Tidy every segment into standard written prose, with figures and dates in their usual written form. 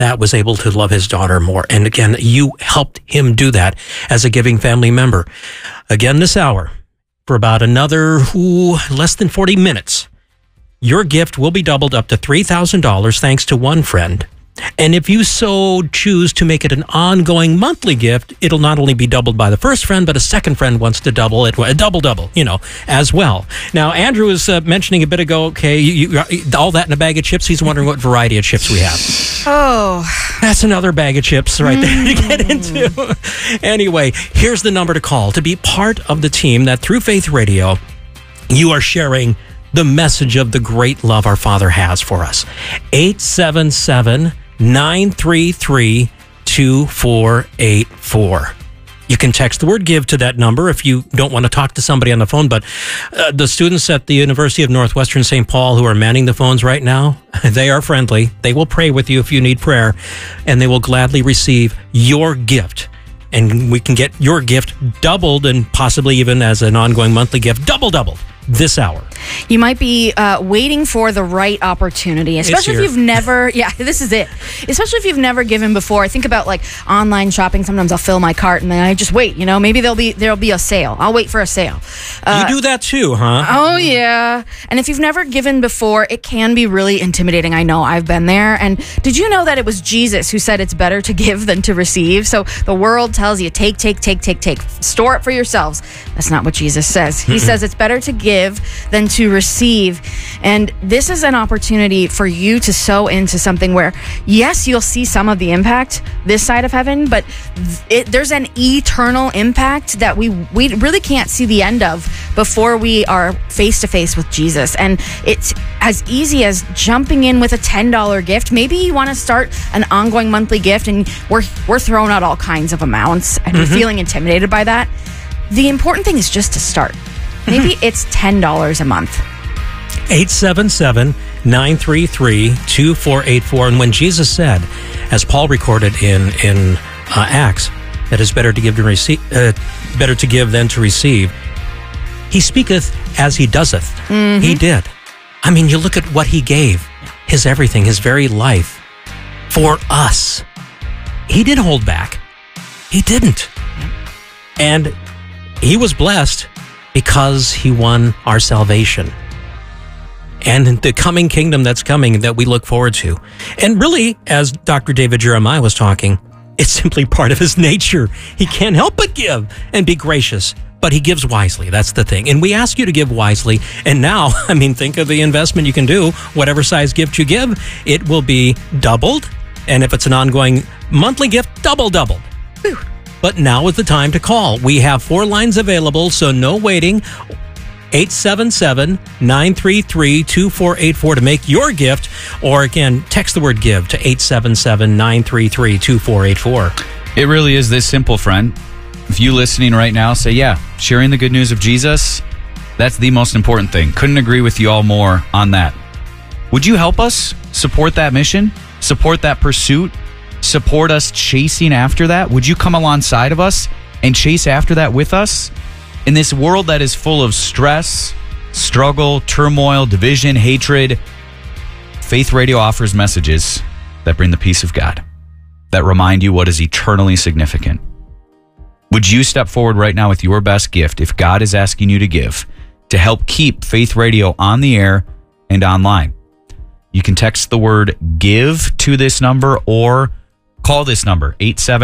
that was able to love his daughter more. And again, you helped him do that as a giving family member. Again, this hour, for about another less than 40 minutes, your gift will be doubled up to $3,000 thanks to one friend. And if you so choose to make it an ongoing monthly gift, it'll not only be doubled by the first friend, but a second friend wants to double it, a double, as well. Now, Andrew was mentioning a bit ago, all that in a bag of chips. He's wondering what variety of chips we have. Oh. That's another bag of chips right there to get into. Anyway, here's the number to call to be part of the team that through Faith Radio, you are sharing the message of the great love our Father has for us. 877-933-2484. You can text the word GIVE to that number if you don't want to talk to somebody on the phone. But the students at the University of Northwestern St. Paul who are manning the phones right now, they are friendly. They will pray with you if you need prayer, and they will gladly receive your gift. And we can get your gift doubled, and possibly even as an ongoing monthly gift, doubled this hour. You might be waiting for the right opportunity, especially if you've never, this is it. Especially if you've never given before. I think about like online shopping. Sometimes I'll fill my cart and then I just wait, maybe there'll be a sale. I'll wait for a sale. You do that too, huh? Oh yeah. And if you've never given before, it can be really intimidating. I know, I've been there. And did you know that it was Jesus who said it's better to give than to receive? So the world tells you take. Store it for yourselves. That's not what Jesus says. He says it's better to give than to receive. And this is an opportunity for you to sow into something where, yes, you'll see some of the impact this side of heaven, but there's an eternal impact that we really can't see the end of before we are face to face with Jesus. And it's as easy as jumping in with a $10 gift. Maybe you want to start an ongoing monthly gift, and we're throwing out all kinds of amounts and you're feeling intimidated by that. The important thing is just to start. Maybe it's $10 a month. 877-933-2484. And when Jesus said, as Paul recorded in Acts, that it's better to give than to receive, he speaketh as he doeseth. He did. I mean, you look at what he gave, his everything, his very life for us. He didn't hold back. He didn't. And he was blessed because he won our salvation and the coming kingdom that's coming that we look forward to. And really, as Dr. David Jeremiah was talking, it's simply part of his nature. He can't help but give and be gracious, but he gives wisely. That's the thing. And we ask you to give wisely. And now, think of the investment you can do. Whatever size gift you give, it will be doubled. And if it's an ongoing monthly gift, doubled. Whew. But now is the time to call. We have 4 lines available, so no waiting. 877-933-2484 to make your gift. Or again, text the word GIVE to 877-933-2484. It really is this simple, friend. If you listening right now say, sharing the good news of Jesus, that's the most important thing. Couldn't agree with you all more on that. Would you help us support that mission? Support that pursuit? Support us chasing after that? Would you come alongside of us and chase after that with us? In this world that is full of stress, struggle, turmoil, division, hatred, Faith Radio offers messages that bring the peace of God, that remind you what is eternally significant. Would you step forward right now with your best gift, if God is asking you to give, to help keep Faith Radio on the air and online? You can text the word GIVE to this number or call this number,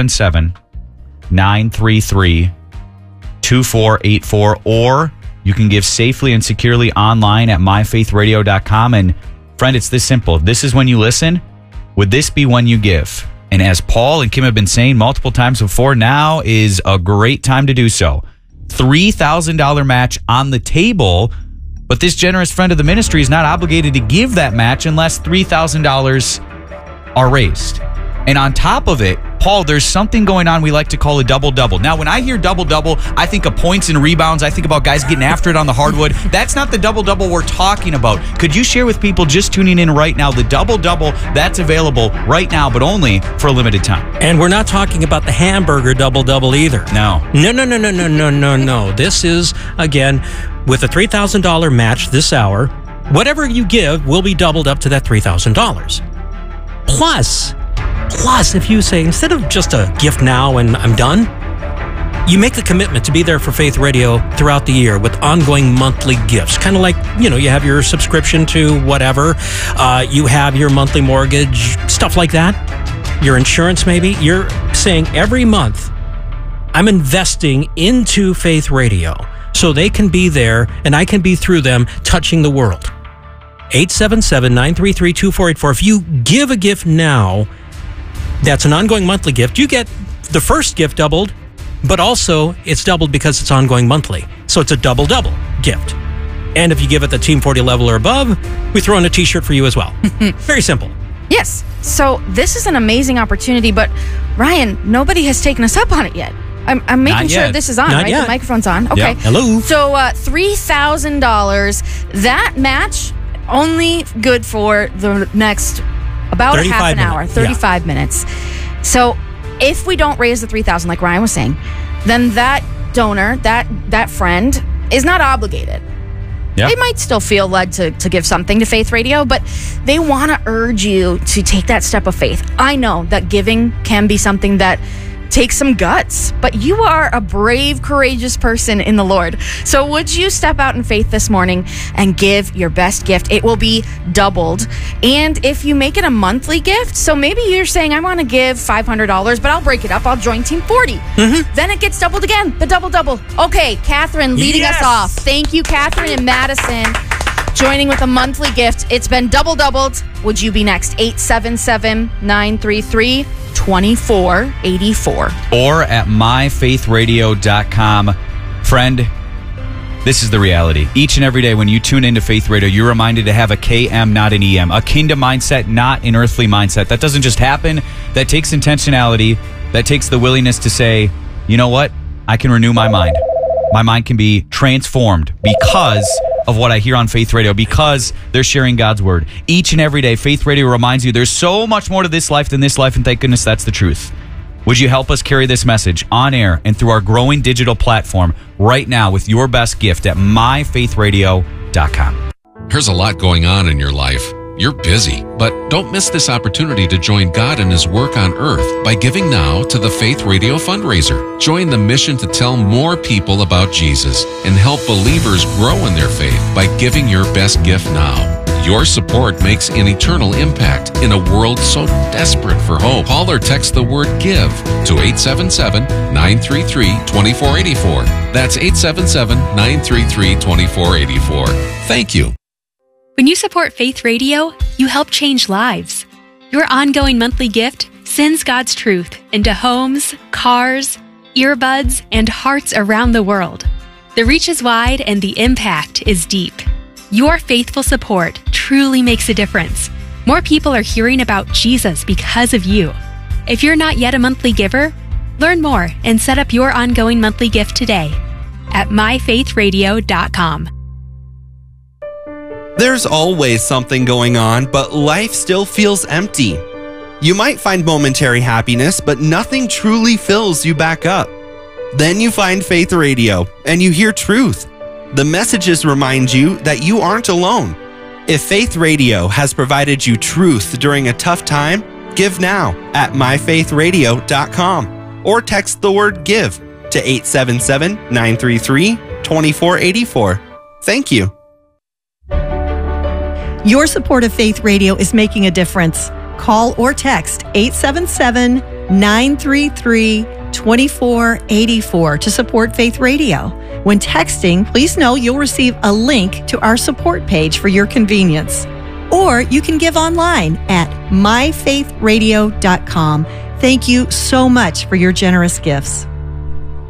877-933-2484, or you can give safely and securely online at myfaithradio.com. And friend, it's this simple. If this is when you listen, would this be when you give? And as Paul and Kim have been saying multiple times before, now is a great time to do so. $3,000 match on the table, but this generous friend of the ministry is not obligated to give that match unless $3,000 are raised. And on top of it, Paul, there's something going on we like to call a double-double. Now, when I hear double-double, I think of points and rebounds. I think about guys getting after it on the hardwood. That's not the double-double we're talking about. Could you share with people just tuning in right now the double-double that's available right now, but only for a limited time? And we're not talking about the hamburger double-double either. No. No. This is, again, with a $3,000 match this hour, whatever you give will be doubled up to that $3,000. Plus, Plus, if you say, instead of just a gift now and I'm done, you make the commitment to be there for Faith Radio throughout the year with ongoing monthly gifts. Kind of like, you have your subscription to whatever. You have your monthly mortgage, stuff like that. Your insurance, maybe. You're saying every month, I'm investing into Faith Radio so they can be there and I can be through them touching the world. 877-933-2484. If you give a gift now, that's an ongoing monthly gift. You get the first gift doubled, but also it's doubled because it's ongoing monthly. So it's a double-double gift. And if you give at the Team 40 level or above, we throw in a t-shirt for you as well. Very simple. Yes. So this is an amazing opportunity, but Ryan, nobody has taken us up on it yet. I'm making sure this is on, Not right? yet. The microphone's on. Okay. Yep. Hello. So $3,000. That match only good for the next about half an hour, 35 minutes. So if we don't raise the $3,000, like Ryan was saying, then that donor, that friend, is not obligated. Yeah. They might still feel led to give something to Faith Radio, but they want to urge you to take that step of faith. I know that giving can be something that takes some guts, but you are a brave, courageous person in the Lord. So would you step out in faith this morning and give your best gift? It will be doubled. And if you make it a monthly gift, so maybe you're saying, I want to give $500, but I'll break it up. I'll join Team 40. Then it gets doubled again, the double. Okay, Catherine leading us off. Thank you, Catherine and Madison, joining with a monthly gift. It's been doubled. Would you be next? 877-933-2484. Or at myfaithradio.com. Friend, this is the reality. Each and every day when you tune into Faith Radio, you're reminded to have a KM, not an EM. A kingdom mindset, not an earthly mindset. That doesn't just happen. That takes intentionality. That takes the willingness to say, you know what? I can renew my mind. My mind can be transformed because of what I hear on Faith Radio, because they're sharing God's word. Each and every day, Faith Radio reminds you there's so much more to this life than this life, and thank goodness that's the truth. Would you help us carry this message on air and through our growing digital platform right now with your best gift at myfaithradio.com? There's a lot going on in your life. You're busy, but don't miss this opportunity to join God in His work on earth by giving now to the Faith Radio fundraiser. Join the mission to tell more people about Jesus and help believers grow in their faith by giving your best gift now. Your support makes an eternal impact in a world so desperate for hope. Call or text the word GIVE to 877-933-2484. That's 877-933-2484. Thank you. When you support Faith Radio, you help change lives. Your ongoing monthly gift sends God's truth into homes, cars, earbuds, and hearts around the world. The reach is wide and the impact is deep. Your faithful support truly makes a difference. More people are hearing about Jesus because of you. If you're not yet a monthly giver, learn more and set up your ongoing monthly gift today at myfaithradio.com. There's always something going on, but life still feels empty. You might find momentary happiness, but nothing truly fills you back up. Then you find Faith Radio, and you hear truth. The messages remind you that you aren't alone. If Faith Radio has provided you truth during a tough time, give now at myfaithradio.com or text the word GIVE to 877-933-2484. Thank you. Your support of Faith Radio is making a difference. Call or text 877-933-2484 to support Faith Radio. When texting, please know you'll receive a link to our support page for your convenience. Or you can give online at myfaithradio.com. Thank you so much for your generous gifts.